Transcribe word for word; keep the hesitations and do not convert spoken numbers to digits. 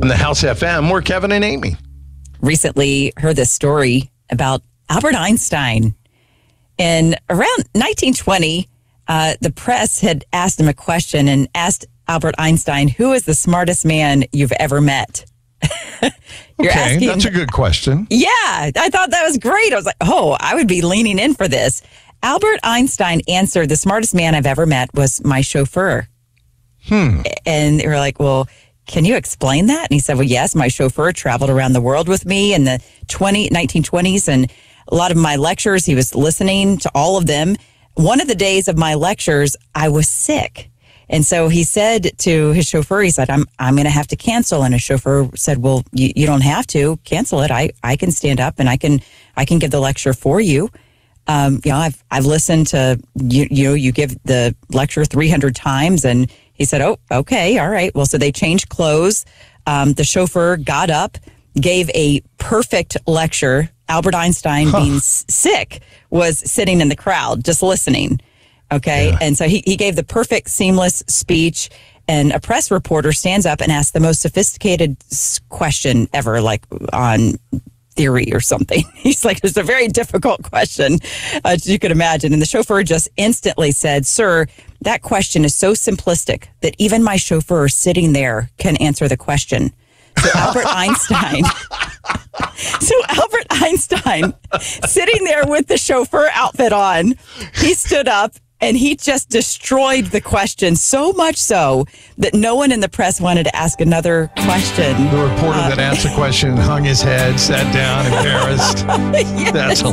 the House F M. We're Kevin and Amy. Recently heard this story about Albert Einstein. In around nineteen twenty, uh, the press had asked him a question and asked Albert Einstein, who is the smartest man you've ever met? You're okay, asking, that's a good question. Yeah, I thought that was great. I was like, oh, I would be leaning in for this. Albert Einstein answered, the smartest man I've ever met was my chauffeur. Hmm. And they were like, well, can you explain that? And he said, well, yes, my chauffeur traveled around the world with me in the nineteen twenties. And a lot of my lectures, he was listening to all of them. One of the days of my lectures, I was sick. And so he said to his chauffeur, he said, I'm I'm going to have to cancel. And his chauffeur said, well, you, you don't have to cancel it. I, I can stand up and I can I can give the lecture for you. Um, you know, I've I've listened to, you, you know, you give the lecture three hundred times. And he said, oh, okay, all right. Well, so they changed clothes. Um, the chauffeur got up, gave a perfect lecture. Albert Einstein, huh. being s- sick, was sitting in the crowd just listening. Okay. Yeah. And so he, he gave the perfect, seamless speech. And a press reporter stands up and asks the most sophisticated question ever, like on theory or something. He's like, it's a very difficult question, uh, as you could imagine. And the chauffeur just instantly said, sir, that question is so simplistic that even my chauffeur sitting there can answer the question. So Albert Einstein, so Albert Einstein, sitting there with the chauffeur outfit on, he stood up and he just destroyed the question, so much so that no one in the press wanted to ask another question. The reporter uh, that asked the question hung his head, sat down, embarrassed. Yes. That's